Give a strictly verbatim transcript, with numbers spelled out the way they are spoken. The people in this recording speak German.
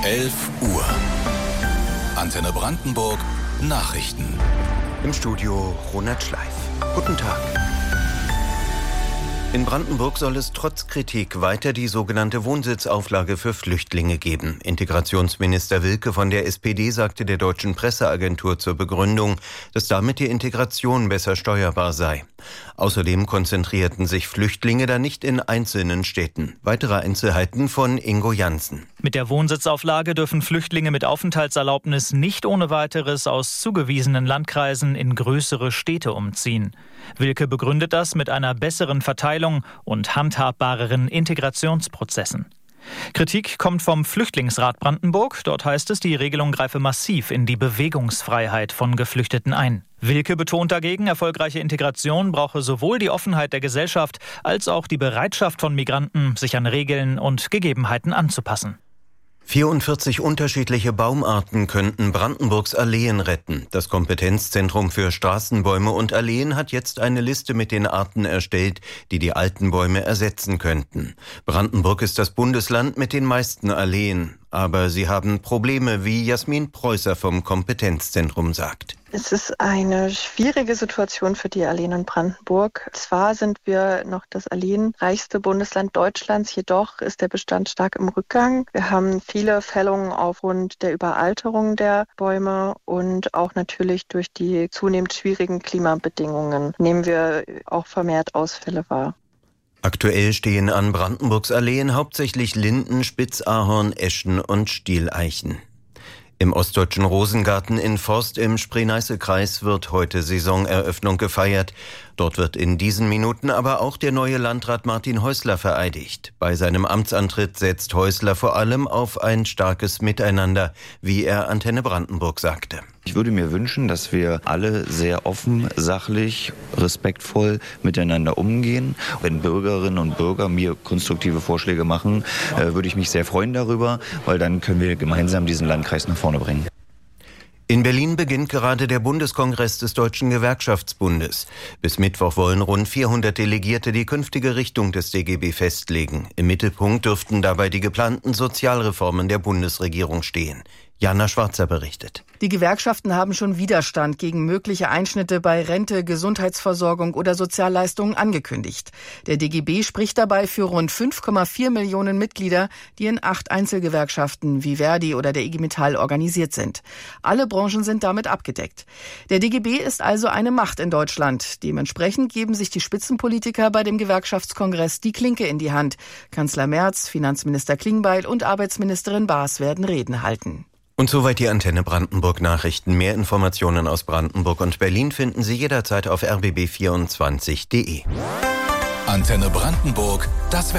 elf Uhr. Antenne Brandenburg Nachrichten. Im Studio Ronald Schleif. Guten Tag. In Brandenburg soll es trotz Kritik weiter die sogenannte Wohnsitzauflage für Flüchtlinge geben. Integrationsminister Wilke von der S P D sagte der Deutschen Presseagentur zur Begründung, dass damit die Integration besser steuerbar sei. Außerdem konzentrierten sich Flüchtlinge da nicht in einzelnen Städten. Weitere Einzelheiten von Ingo Jansen. Mit der Wohnsitzauflage dürfen Flüchtlinge mit Aufenthaltserlaubnis nicht ohne weiteres aus zugewiesenen Landkreisen in größere Städte umziehen. Wilke begründet das mit einer besseren Verteilung und handhabbareren Integrationsprozessen. Kritik kommt vom Flüchtlingsrat Brandenburg. Dort heißt es, die Regelung greife massiv in die Bewegungsfreiheit von Geflüchteten ein. Wilke betont dagegen, erfolgreiche Integration brauche sowohl die Offenheit der Gesellschaft als auch die Bereitschaft von Migranten, sich an Regeln und Gegebenheiten anzupassen. vierundvierzig unterschiedliche Baumarten könnten Brandenburgs Alleen retten. Das Kompetenzzentrum für Straßenbäume und Alleen hat jetzt eine Liste mit den Arten erstellt, die die alten Bäume ersetzen könnten. Brandenburg ist das Bundesland mit den meisten Alleen. Aber sie haben Probleme, wie Jasmin Preußer vom Kompetenzzentrum sagt. Es ist eine schwierige Situation für die Alleen in Brandenburg. Zwar sind wir noch das alleenreichste Bundesland Deutschlands, jedoch ist der Bestand stark im Rückgang. Wir haben viele Fällungen aufgrund der Überalterung der Bäume und auch natürlich durch die zunehmend schwierigen Klimabedingungen nehmen wir auch vermehrt Ausfälle wahr. Aktuell stehen an Brandenburgs Alleen hauptsächlich Linden, Spitzahorn, Eschen und Stieleichen. Im ostdeutschen Rosengarten in Forst im Spree-Neiße-Kreis wird heute Saisoneröffnung gefeiert. Dort wird in diesen Minuten aber auch der neue Landrat Martin Häusler vereidigt. Bei seinem Amtsantritt setzt Häusler vor allem auf ein starkes Miteinander, wie er Antenne Brandenburg sagte. Ich würde mir wünschen, dass wir alle sehr offen, sachlich, respektvoll miteinander umgehen. Wenn Bürgerinnen und Bürger mir konstruktive Vorschläge machen, würde ich mich sehr freuen darüber, weil dann können wir gemeinsam diesen Landkreis nach vorne bringen. In Berlin beginnt gerade der Bundeskongress des Deutschen Gewerkschaftsbundes. Bis Mittwoch wollen rund vierhundert Delegierte die künftige Richtung des D G B festlegen. Im Mittelpunkt dürften dabei die geplanten Sozialreformen der Bundesregierung stehen. Jana Schwarzer berichtet. Die Gewerkschaften haben schon Widerstand gegen mögliche Einschnitte bei Rente, Gesundheitsversorgung oder Sozialleistungen angekündigt. Der D G B spricht dabei für rund fünf Komma vier Millionen Mitglieder, die in acht Einzelgewerkschaften wie Verdi oder der I G Metall organisiert sind. Alle Branchen sind damit abgedeckt. Der D G B ist also eine Macht in Deutschland. Dementsprechend geben sich die Spitzenpolitiker bei dem Gewerkschaftskongress die Klinke in die Hand. Kanzler Merz, Finanzminister Klingbeil und Arbeitsministerin Baas werden Reden halten. Und soweit die Antenne Brandenburg Nachrichten. Mehr Informationen aus Brandenburg und Berlin finden Sie jederzeit auf r b b vierundzwanzig punkt d e. Antenne Brandenburg, das